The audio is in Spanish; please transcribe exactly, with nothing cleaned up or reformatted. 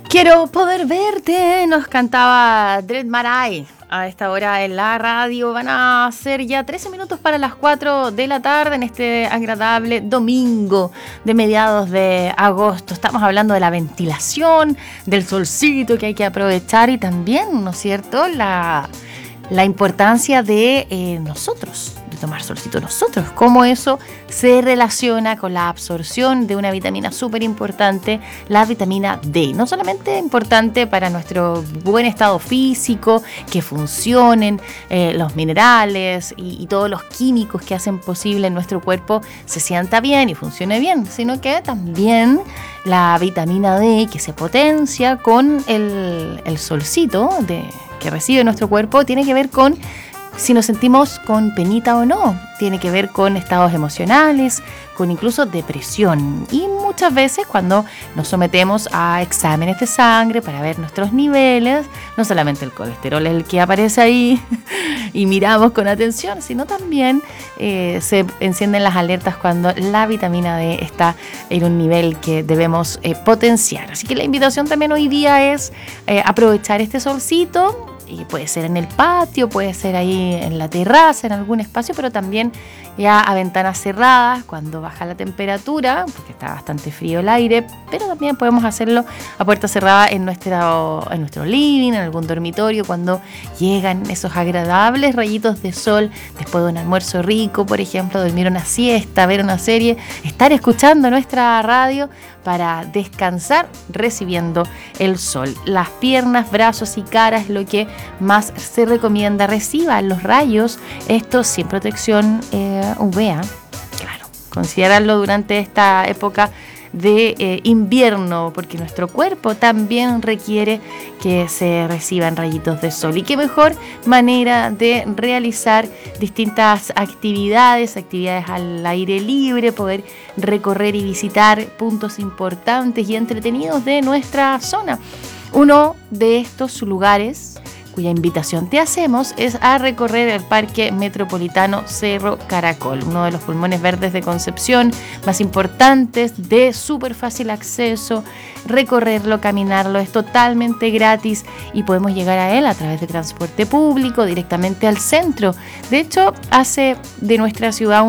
Quiero poder verte, nos cantaba Dread Marai. A esta hora en la radio van a ser ya trece minutos para las cuatro de la tarde en este agradable domingo de mediados de agosto. Estamos hablando de la ventilación, del solcito que hay que aprovechar y también, ¿no es cierto?, la, la importancia de eh, nosotros, de tomar solcito nosotros, cómo eso se relaciona con la absorción de una vitamina súper importante, la vitamina D. No solamente importante para nuestro buen estado físico, que funcionen eh, los minerales y, y todos los químicos que hacen posible en nuestro cuerpo se sienta bien y funcione bien, sino que también la vitamina D que se potencia con el, el solcito de, que recibe nuestro cuerpo tiene que ver con si nos sentimos con penita o no, tiene que ver con estados emocionales, con incluso depresión. Y muchas veces cuando nos sometemos a exámenes de sangre para ver nuestros niveles, no solamente el colesterol es el que aparece ahí y miramos con atención, sino también eh, se encienden las alertas cuando la vitamina D está en un nivel que debemos eh, potenciar. Así que la invitación también hoy día es eh, aprovechar este solcito. Y puede ser en el patio, puede ser ahí en la terraza, en algún espacio, pero también ya a ventanas cerradas cuando baja la temperatura, porque está bastante frío el aire, pero también podemos hacerlo a puerta cerrada en nuestro, en nuestro living, en algún dormitorio, cuando llegan esos agradables rayitos de sol después de un almuerzo rico, por ejemplo, dormir una siesta, ver una serie, estar escuchando nuestra radio para descansar recibiendo el sol. Las piernas, brazos y cara es lo que más se recomienda. Reciban los rayos, estos sin protección eh, U V A. Claro, considerarlo durante esta época de eh, invierno, porque nuestro cuerpo también requiere que se reciban rayitos de sol. Y qué mejor manera de realizar distintas actividades, actividades al aire libre, poder recorrer y visitar puntos importantes y entretenidos de nuestra zona. Uno de estos lugares cuya invitación te hacemos es a recorrer el Parque Metropolitano Cerro Caracol, uno de los pulmones verdes de Concepción más importantes, de súper fácil acceso. Recorrerlo, caminarlo es totalmente gratis y podemos llegar a él a través de transporte público directamente al centro. De hecho, hace de nuestra ciudad